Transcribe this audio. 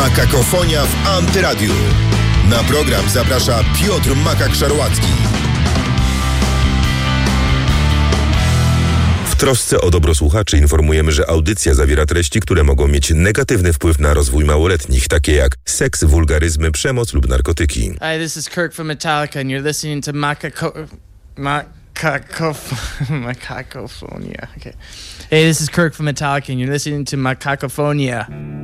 Makakofonia w Antyradiu. Na program zaprasza Piotr Makak-Szarłacki. W trosce o dobro słuchaczy informujemy, że audycja zawiera treści, które mogą mieć negatywny wpływ na rozwój małoletnich, takie jak seks, wulgaryzmy, przemoc lub narkotyki. Hi, this is Kirk from Metallica and you're listening to Makakophonia. Okay. Hey, this is Kirk from Metallica and you're listening to Makakophonia.